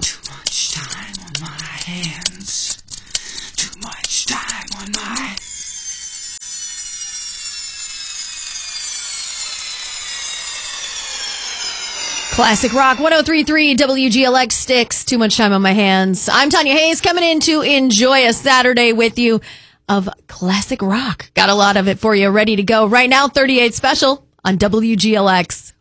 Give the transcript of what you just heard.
Too much time on my hands. Too much time on my... Classic Rock 103.3 WGLX Sticks. Too much time on my hands. I'm Tanya Hayes coming in to enjoy a Saturday with you of classic rock. Got a lot of it for you ready to go right now. 38 special on WGLX.